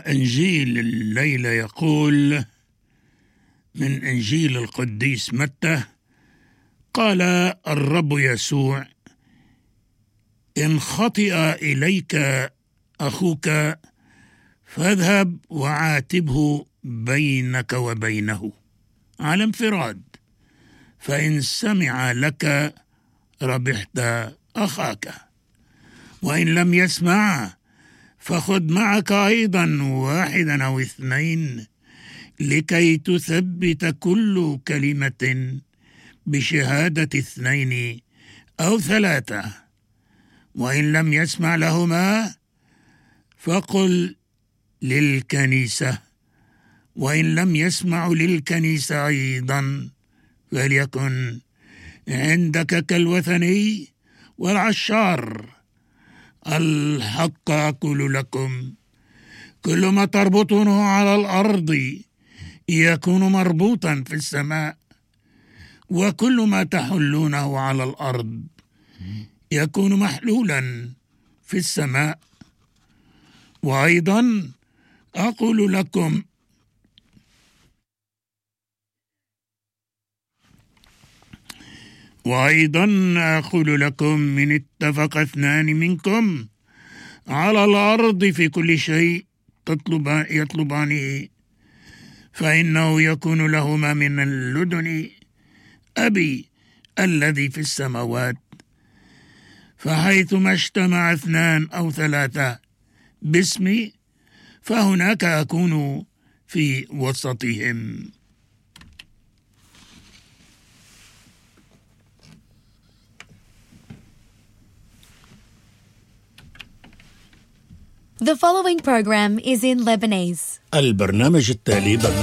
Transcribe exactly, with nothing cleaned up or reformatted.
إنجيل الليلة يقول من إنجيل القديس متى: قال الرب يسوع: إن خطئ إليك أخوك فاذهب وعاتبه بينك وبينه على انفراد، فإن سمع لك ربحت أخاك، وإن لم يسمع فخذ معك أيضا واحدا أو اثنين، لكي تثبت كل كلمة بشهادة اثنين أو ثلاثة. وإن لم يسمع لهما فقل للكنيسة، وإن لم يسمعوا للكنيسة أيضا فليكن عندك كالوثني والعشار. الحق أقول لكم، كل ما تربطونه على الأرض يكون مربوطا في السماء، وكل ما تحلونه على الأرض يكون محلولا في السماء. وأيضا أقول لكم وأيضا أقول لكم من اتفق اثنان منكم على الأرض في كل شيء تطلب يطلبانه فإنه يكون لهما من اللدن أبي الذي في السماوات. فحيثما اجتمع اثنان أو ثلاثة باسمي فهناك أكون في وسطهم. The following program is in Lebanese. البرنامج التالي برنامج